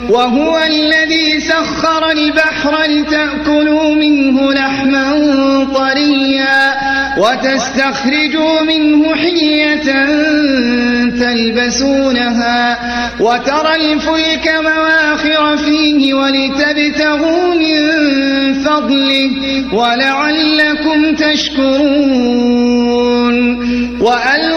وهو الذي سخر البحر لتأكلوا منه لحما طريا وتستخرجوا منه حلية تلبسونها وترى الفلك مواخر فيه ولتبتغوا من فضله ولعلكم تشكرون.